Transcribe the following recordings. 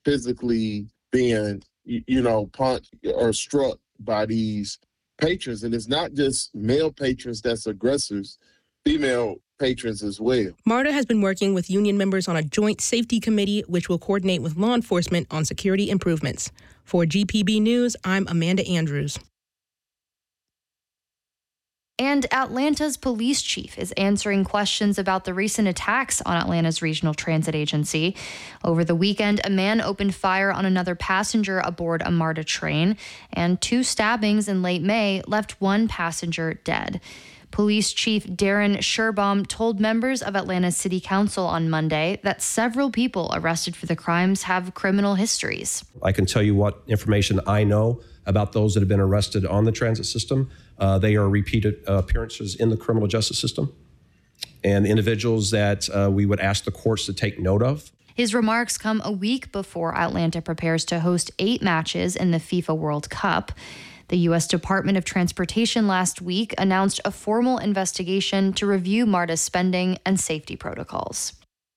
physically being, punched or struck by these patrons. And it's not just male patrons that's aggressors, female patrons as well. MARTA has been working with union members on a joint safety committee, which will coordinate with law enforcement on security improvements. For GPB News, I'm Amanda Andrews. And Atlanta's police chief is answering questions about the recent attacks on Atlanta's regional transit agency. Over the weekend, a man opened fire on another passenger aboard a MARTA train, and 2 stabbings in late May left 1 passenger dead. Police Chief Darren Sherbaum told members of Atlanta's City Council on Monday that several people arrested for the crimes have criminal histories. I can tell you what information I know about those that have been arrested on the transit system. They are repeated appearances in the criminal justice system and individuals that we would ask the courts to take note of. His remarks come a week before Atlanta prepares to host 8 matches in the FIFA World Cup. The U.S. Department of Transportation last week announced a formal investigation to review MARTA's spending and safety protocols.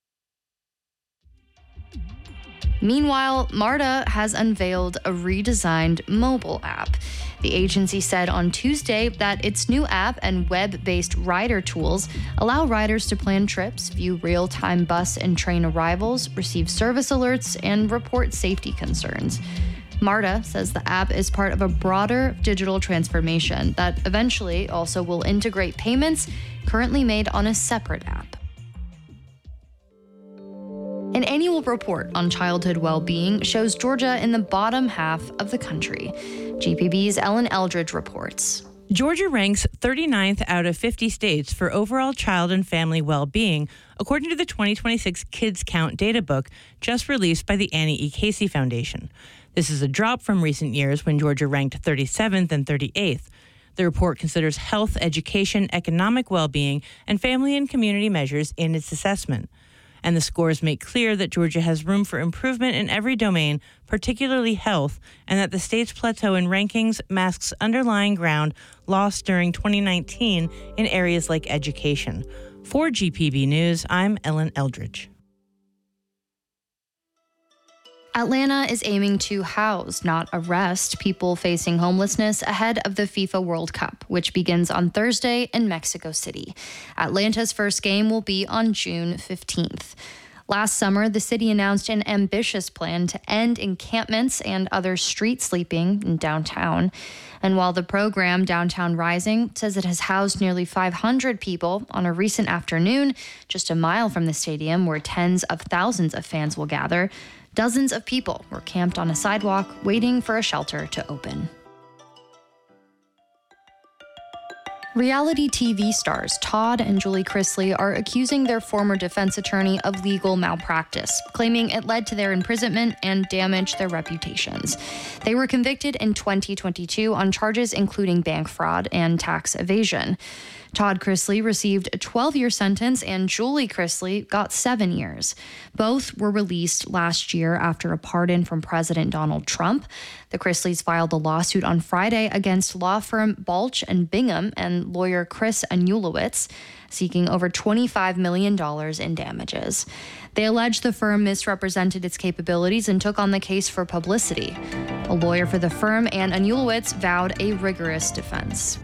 Meanwhile, MARTA has unveiled a redesigned mobile app. The agency said on Tuesday that its new app and web-based rider tools allow riders to plan trips, view real-time bus and train arrivals, receive service alerts, and report safety concerns. MARTA says the app is part of a broader digital transformation that eventually also will integrate payments currently made on a separate app. An annual report on childhood well-being shows Georgia in the bottom half of the country. GPB's Ellen Eldridge reports. Georgia ranks 39th out of 50 states for overall child and family well-being, according to the 2026 Kids Count data book just released by the Annie E. Casey Foundation. This is a drop from recent years when Georgia ranked 37th and 38th. The report considers health, education, economic well-being, and family and community measures in its assessment. And the scores make clear that Georgia has room for improvement in every domain, particularly health, and that the state's plateau in rankings masks underlying ground lost during 2019 in areas like education. For GPB News, I'm Ellen Eldridge. Atlanta is aiming to house, not arrest, people facing homelessness ahead of the FIFA World Cup, which begins on Thursday in Mexico City. Atlanta's first game will be on June 15th. Last summer, the city announced an ambitious plan to end encampments and other street sleeping in downtown. And while the program, Downtown Rising, says it has housed nearly 500 people on a recent afternoon, just a mile from the stadium where tens of thousands of fans will gather, dozens of people were camped on a sidewalk waiting for a shelter to open. Reality TV stars Todd and Julie Chrisley are accusing their former defense attorney of legal malpractice, claiming it led to their imprisonment and damaged their reputations. They were convicted in 2022 on charges including bank fraud and tax evasion. Todd Chrisley received a 12-year sentence and Julie Chrisley got 7 years. Both were released last year after a pardon from President Donald Trump. The Chrisleys filed a lawsuit on Friday against law firm Balch and Bingham and lawyer Chris Anulowitz, seeking over $25 million in damages. They allege the firm misrepresented its capabilities and took on the case for publicity. A lawyer for the firm and Anulowitz vowed a rigorous defense.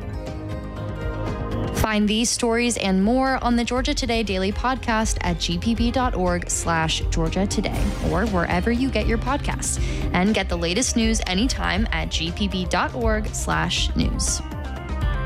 Find these stories and more on the Georgia Today Daily Podcast at gpb.org/Georgia Today or wherever you get your podcasts. And get the latest news anytime at gpb.org/news.